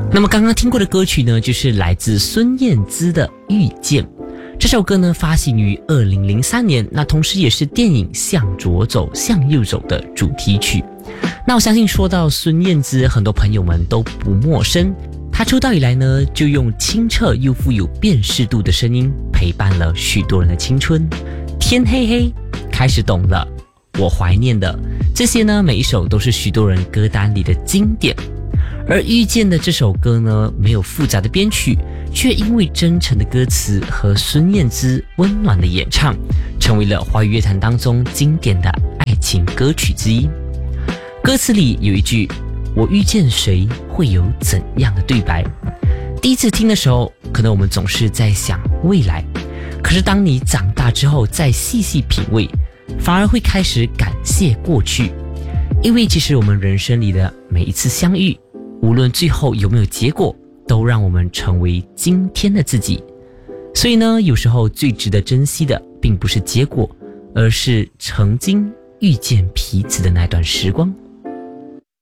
那么刚刚听过的歌曲呢，就是来自孙燕姿的《遇见》。这首歌呢发行于2003年，那同时也是电影《向左走向右走》的主题曲。那我相信说到孙燕姿，很多朋友们都不陌生。她出道以来呢，就用清澈又富有辨识度的声音陪伴了许多人的青春。天黑黑，开始懂了，我怀念的，这些呢每一首都是许多人歌单里的经典。而遇见的这首歌呢，没有复杂的编曲，却因为真诚的歌词和孙燕姿温暖的演唱，成为了华语乐坛当中经典的爱情歌曲之一。歌词里有一句我遇见谁会有怎样的对白，第一次听的时候，可能我们总是在想未来，可是当你长大之后再细细品味，反而会开始感谢过去。因为其实我们人生里的每一次相遇，无论最后有没有结果，都让我们成为今天的自己。所以呢，有时候最值得珍惜的并不是结果，而是曾经遇见彼此的那段时光。